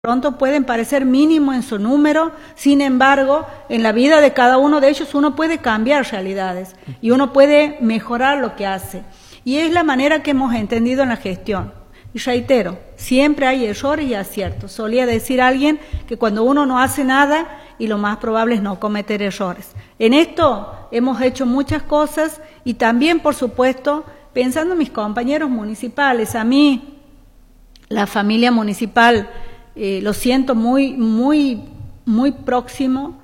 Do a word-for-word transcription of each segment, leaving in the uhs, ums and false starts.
pronto pueden parecer mínimos en su número, sin embargo, en la vida de cada uno de ellos uno puede cambiar realidades y uno puede mejorar lo que hace. Y es la manera que hemos entendido en la gestión. Y reitero, siempre hay errores y aciertos. Solía decir alguien que cuando uno no hace nada, y lo más probable es no cometer errores. En esto hemos hecho muchas cosas y también, por supuesto, pensando en mis compañeros municipales, a mí, la familia municipal, Eh, lo siento muy, muy, muy próximo,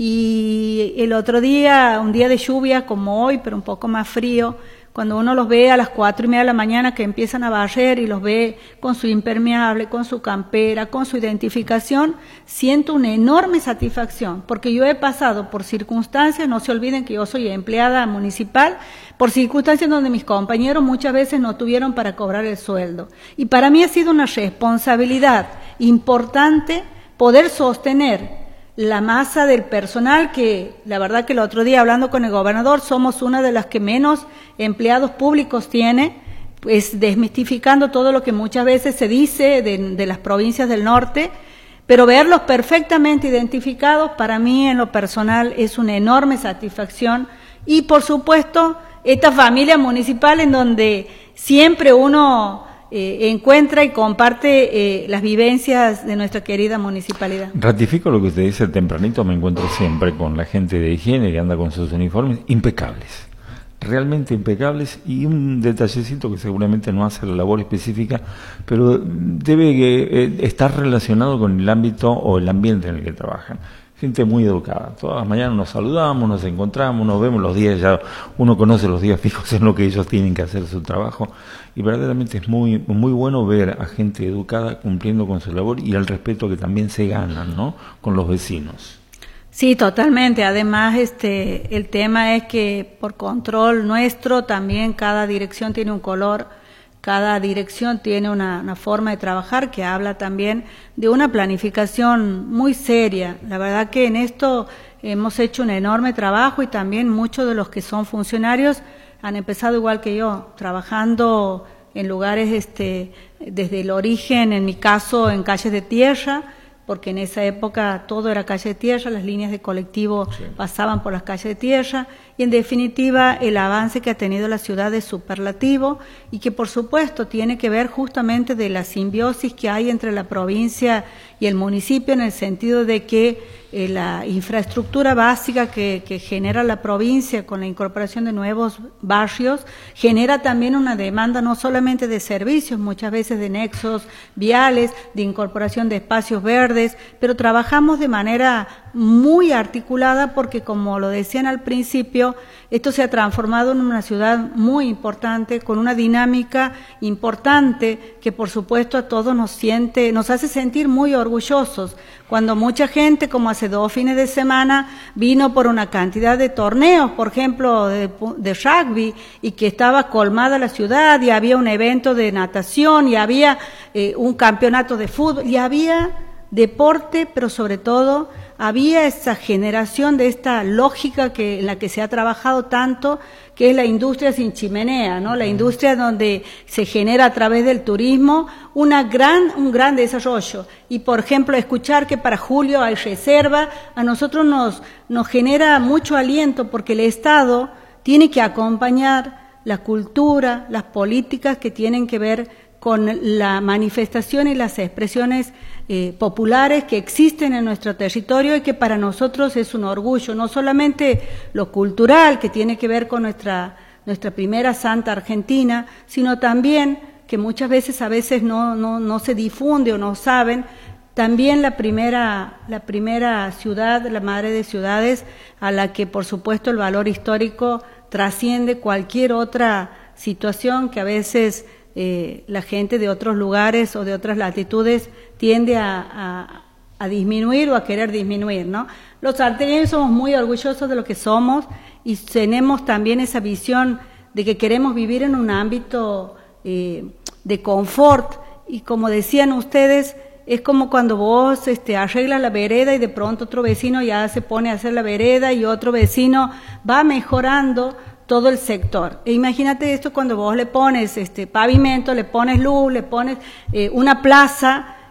y el otro día, un día de lluvia como hoy, pero un poco más frío, cuando uno los ve a las cuatro y media de la mañana que empiezan a barrer y los ve con su impermeable, con su campera, con su identificación, siento una enorme satisfacción, porque yo he pasado por circunstancias, no se olviden que yo soy empleada municipal, por circunstancias donde mis compañeros muchas veces no tuvieron para cobrar el sueldo. Y para mí ha sido una responsabilidad importante poder sostener la masa del personal, que la verdad que el otro día hablando con el gobernador somos una de las que menos empleados públicos tiene, pues desmistificando todo lo que muchas veces se dice de, de las provincias del norte, pero verlos perfectamente identificados para mí en lo personal es una enorme satisfacción. Y por supuesto esta familia municipal en donde siempre uno Eh, encuentra y comparte eh, las vivencias de nuestra querida municipalidad. Ratifico lo que usted dice tempranito, me encuentro siempre con la gente de higiene que anda con sus uniformes impecables, realmente impecables, y un detallecito que seguramente no hace la labor específica, pero debe eh, estar relacionado con el ámbito o el ambiente en el que trabajan. Gente muy educada, todas las mañanas nos saludamos, nos encontramos, nos vemos los días, ya uno conoce los días fijos en lo que ellos tienen que hacer su trabajo, y verdaderamente es muy muy bueno ver a gente educada cumpliendo con su labor y el respeto que también se ganan, ¿no?, con los vecinos. Sí, totalmente. Además, este, el tema es que por control nuestro también cada dirección tiene un color. Cada dirección tiene una, una forma de trabajar que habla también de una planificación muy seria. La verdad que en esto hemos hecho un enorme trabajo y también muchos de los que son funcionarios han empezado igual que yo, trabajando en lugares este, desde el origen, en mi caso en calles de tierra, porque en esa época todo era calle de tierra, las líneas de colectivo sí. pasaban por las calles de tierra, y en definitiva el avance que ha tenido la ciudad es superlativo y que por supuesto tiene que ver justamente de la simbiosis que hay entre la provincia y el municipio, en el sentido de que eh, la infraestructura básica que, que genera la provincia con la incorporación de nuevos barrios genera también una demanda no solamente de servicios, muchas veces de nexos viales, de incorporación de espacios verdes, pero trabajamos de manera muy articulada porque, como lo decían al principio, esto se ha transformado en una ciudad muy importante, con una dinámica importante que por supuesto a todos nos siente, nos hace sentir muy orgullosos. Cuando mucha gente, como hace dos fines de semana, vino por una cantidad de torneos, por ejemplo, de, de rugby, y que estaba colmada la ciudad, y había un evento de natación, y había eh, un campeonato de fútbol, y había deporte, pero sobre todo había esa generación de esta lógica que en la que se ha trabajado tanto, que es la industria sin chimenea, ¿no? La industria donde se genera a través del turismo una gran, un gran desarrollo. Y por ejemplo, escuchar que para julio hay reserva, a nosotros nos, nos genera mucho aliento, porque el Estado tiene que acompañar la cultura, las políticas que tienen que ver con la manifestación y las expresiones eh, populares que existen en nuestro territorio, y que para nosotros es un orgullo, no solamente lo cultural, que tiene que ver con nuestra, nuestra primera santa Argentina, sino también, que muchas veces a veces no, no, no se difunde o no saben, también la primera, la primera ciudad, la madre de ciudades, a la que por supuesto el valor histórico trasciende cualquier otra situación que a veces Eh, la gente de otros lugares o de otras latitudes tiende a, a, a disminuir o a querer disminuir, ¿no? Los salteños somos muy orgullosos de lo que somos y tenemos también esa visión de que queremos vivir en un ámbito eh, de confort, y como decían ustedes, es como cuando vos este, arreglas la vereda y de pronto otro vecino ya se pone a hacer la vereda y otro vecino va mejorando todo el sector. E imagínate esto cuando vos le pones este pavimento, le pones luz, le pones eh, una plaza,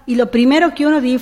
y lo primero que uno